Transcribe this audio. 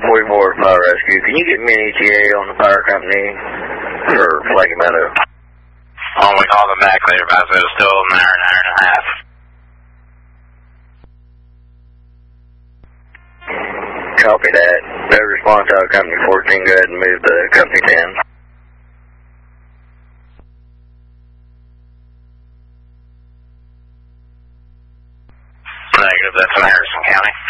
144 Fire Rescue. Can you get me an ETA on the fire company for Flaggy Meadow? Oh, we called them back later, but it was still an hour and a half. Copy that. Better respond to company 14. Go ahead and move to company 10. Negative, that's in Harrison County.